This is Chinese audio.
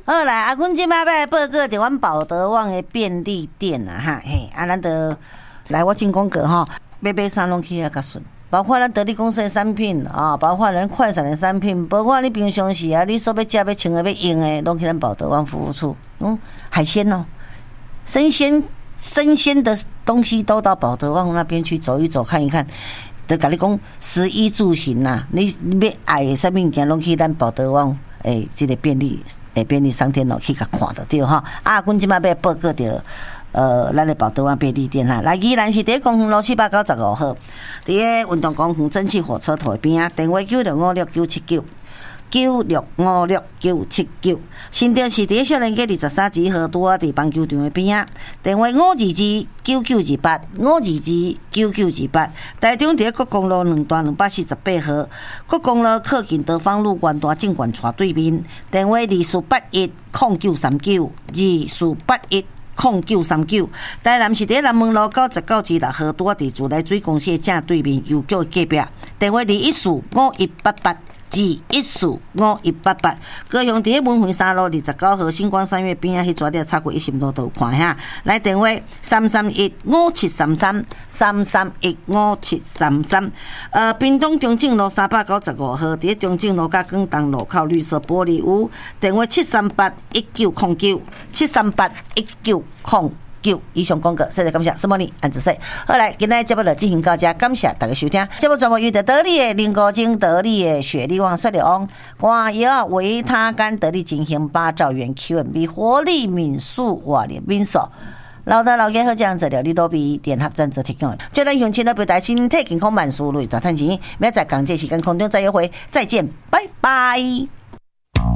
好来，阮即摆要报告着阮宝德旺的便利店啊，哈嘿，咱就来我进广告吼，买啥拢去遐较顺。包括咱得力公司的产品啊，包括咱快闪的产品，包括你平常时啊，你所要食、要穿的、要用的，拢去咱宝德旺服务处。海鲜哦，生鲜的东西都到宝德旺那边去走一走、看一看。就甲你讲，食衣住行呐，你要爱的啥物件，拢去咱宝德旺这个便利商店哦，去甲看就对哈。阮即摆要报告着。咱的宝德旺便利店哈，来宜兰市第一公园路495号，伫个运动公园蒸汽火车头边啊，电话96569799，96569799。新店市第一少年街23支号，拄啊伫棒球场的边啊，电话5229928，5229928。台中伫国公路2段248号，国公路靠近德芳路元大证券厝对面，电话24810939，24810939。台南市伫南门路99至6号，拄啊伫自来水公司正对面，邮局隔壁，电话21451882145188。高雄伫文惠三路29号星光三月边啊，迄纸条插过10路都有看哈。来电话3315733，3315733。屏东中正路395号，伫中正路甲广东路口绿色玻璃屋，电话7381909，7381909。以上广告，谢谢感谢，什么你安子说。好来，今天节目就进行到这，感谢大家收听。节目全部由得力的林国精、得力的雪力旺、雪力旺、光药维他甘、得力金星8兆元 QMB 活力敏素瓦联民所。老大老爷好，这样子了，你都比联合赞助提供。祝咱乡亲的表达身体健康万事如意，大赚钱。明仔载港这时间空中再约会，再见，拜拜。